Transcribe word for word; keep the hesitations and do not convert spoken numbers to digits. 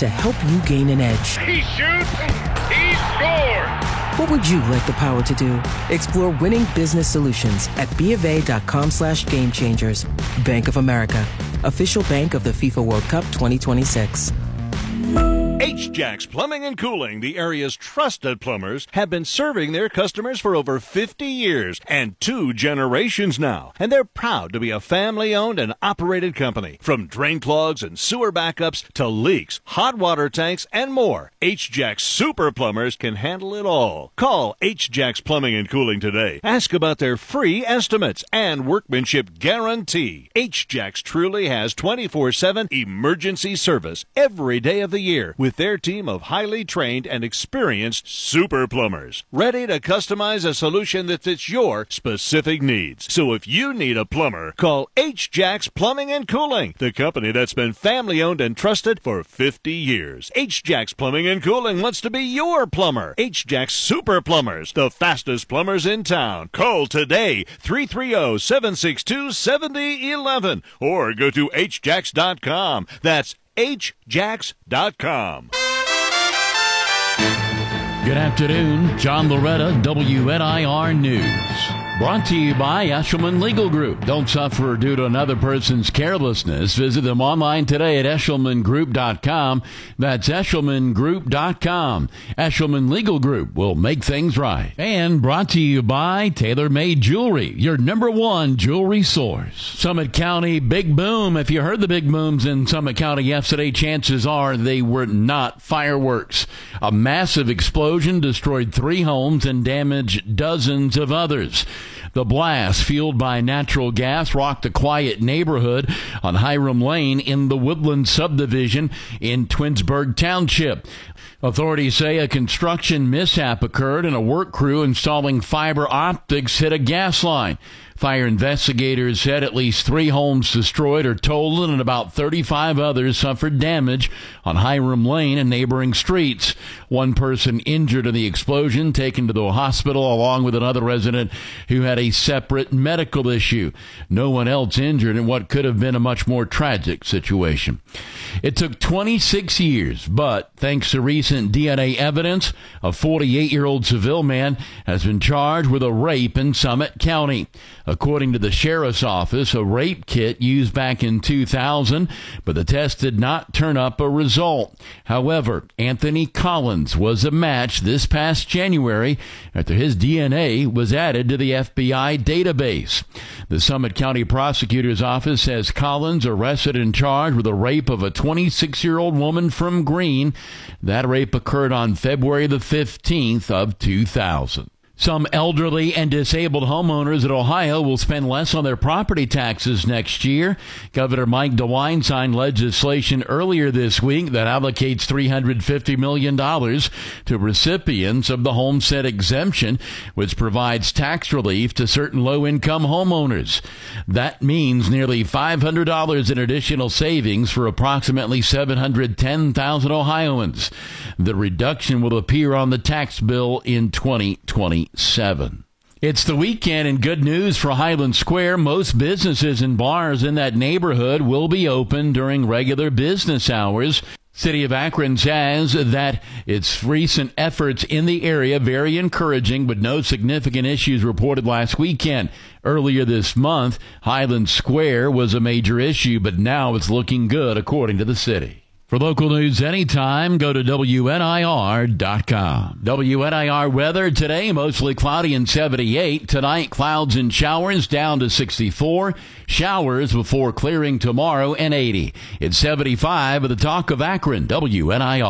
to help you gain an edge. He shoots, he scores! What would you like the power to do? Explore winning business solutions at BofA.com slash game changers. Bank of America, official bank of the FIFA World Cup twenty twenty-six. H-Jacks Plumbing and Cooling, the area's trusted plumbers, have been serving their customers for over fifty years and two generations now. And they're proud to be a family-owned and operated company. From drain clogs and sewer backups to leaks, hot water tanks, and more, H-Jacks Super Plumbers can handle it all. Call H-Jacks Plumbing and Cooling today. Ask about their free estimates and workmanship guarantee. H-Jacks truly has twenty-four seven emergency service every day of the year with their team of highly trained and experienced super plumbers, ready to customize a solution that fits your specific needs. So if you need a plumber, call H-Jacks Plumbing and Cooling, the company that's been family-owned and trusted for fifty years. H-Jacks Plumbing and Cooling wants to be your plumber. H-Jacks Super Plumbers, the fastest plumbers in town. Call today, three three zero, seven six two, seven zero one one, or go to H Jacks dot com. That's H Jacks dot com. Good afternoon. John Loretta, W N I R News. Brought to you by Eshelman Legal Group. Don't suffer due to another person's carelessness. Visit them online today at Eshelman Group dot com. That's Eshelman Group dot com. Eshelman Legal Group will make things right. And brought to you by TaylorMade Jewelry, your number one jewelry source. Summit County, big boom. If you heard the big booms in Summit County yesterday, chances are they were not fireworks. A massive explosion destroyed three homes and damaged dozens of others. The blast, fueled by natural gas, rocked a quiet neighborhood on Hiram Lane in the Woodland subdivision in Twinsburg Township. Authorities say a construction mishap occurred and a work crew installing fiber optics hit a gas line. Fire investigators said at least three homes destroyed or totaled and about thirty-five others suffered damage on Hiram Lane and neighboring streets. One person injured in the explosion, taken to the hospital along with another resident who had a separate medical issue. No one else injured in what could have been a much more tragic situation. It took twenty-six years, but thanks to recent D N A evidence, a forty-eight-year-old Seville man has been charged with a rape in Summit County. According to the sheriff's office, a rape kit used back in two thousand, but the test did not turn up a result. However, Anthony Collins was a match this past January after his D N A was added to the F B I database. The Summit County Prosecutor's Office says Collins arrested and charged with a rape of a twenty-six-year-old woman from Greene. That rape occurred on February the fifteenth of two thousand. Some elderly and disabled homeowners in Ohio will spend less on their property taxes next year. Governor Mike DeWine signed legislation earlier this week that allocates three hundred fifty million dollars to recipients of the homestead exemption, which provides tax relief to certain low-income homeowners. That means nearly five hundred dollars in additional savings for approximately seven hundred ten thousand Ohioans. The reduction will appear on the tax bill in twenty twenty-seven. It's the weekend, and good news for Highland Square. Most businesses and bars in that neighborhood will be open during regular business hours. City of Akron says that its recent efforts in the area very encouraging, but no significant issues reported last weekend. Earlier this month, Highland Square was a major issue, but now it's looking good, according to the city. For local news anytime, go to W N I R dot com. W N I R weather today, mostly cloudy and seventy-eight. Tonight, clouds and showers down to sixty-four. Showers before clearing tomorrow and eighty. It's seventy-five at the Talk of Akron, W N I R.